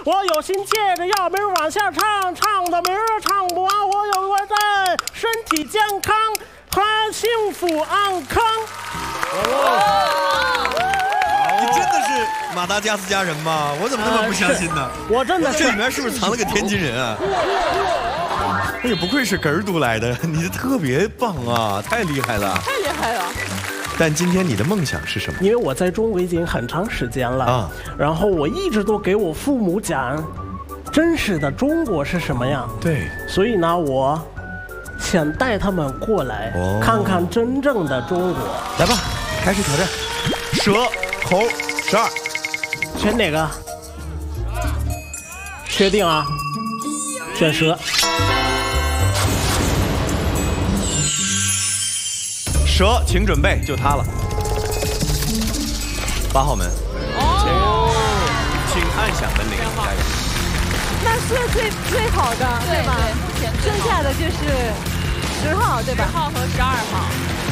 我有心借着药名往下唱，唱的名儿唱不完，我有我在身体健康和幸福安康。 你真的是马达加斯加人吗？我怎么那么不相信呢？ 我真的是， 这里面是不是藏了个天津人啊？哎呀，不愧是哏儿读来的，你的特别棒啊，太厉害了， 太厉害了。 但今天你的梦想是什么？ 因为我在中国已经很长时间了啊，然后我一直都给我父母讲，真实的中国是什么样。 对， 所以呢，我想带他们过来，看看真正的中国。 来吧，开始挑战。蛇、猴、12， 选哪个？确定啊？选蛇。 蛇，请准备，就它了。8号门。请按响门铃，加油。 那是最好的，对吧？目前剩下的就是10号，对吧？10号和12号。